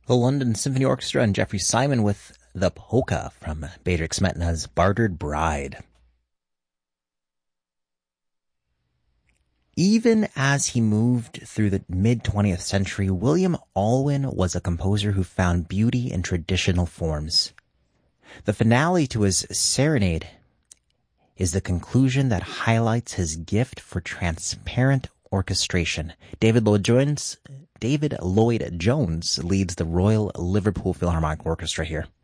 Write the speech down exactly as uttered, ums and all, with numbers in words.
The London Symphony Orchestra and Jeffrey Simon with the polka from Bedřich Smetana's Bartered Bride. Even as he moved through the mid-twentieth century, William Alwyn was a composer who found beauty in traditional forms. The finale to his Serenade is the conclusion that highlights his gift for transparent orchestration. David Lloyd Jones, David Lloyd Jones leads the Royal Liverpool Philharmonic Orchestra here.